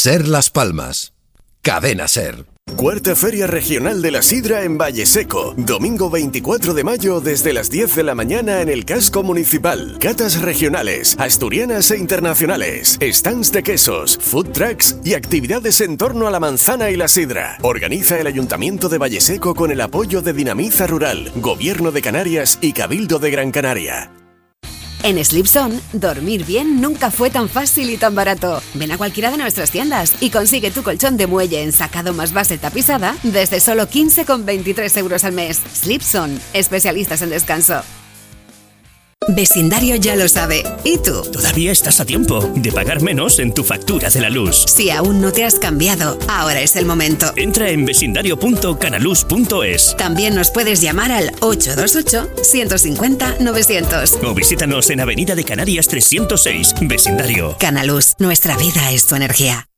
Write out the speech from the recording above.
Ser Las Palmas. Cadena Ser. Cuarta Feria Regional de la Sidra en Valleseco. Domingo 24 de mayo desde las 10 de la mañana en el casco municipal. Catas regionales, asturianas e internacionales. Stands de quesos, food trucks y actividades en torno a la manzana y la sidra. Organiza el Ayuntamiento de Valleseco con el apoyo de Dinamiza Rural, Gobierno de Canarias y Cabildo de Gran Canaria. En Slipson, dormir bien nunca fue tan fácil y tan barato. Ven a cualquiera de nuestras tiendas y consigue tu colchón de muelle ensacado más base tapizada desde solo 15,23 euros al mes. Slipson, especialistas en descanso. Vecindario ya lo sabe. ¿Y tú? Todavía estás a tiempo de pagar menos en tu factura de la luz. Si aún no te has cambiado, ahora es el momento. Entra en vecindario.canaluz.es. También nos puedes llamar al 828-150-900. O visítanos en Avenida de Canarias 306, Vecindario. Canaluz, nuestra vida es tu energía.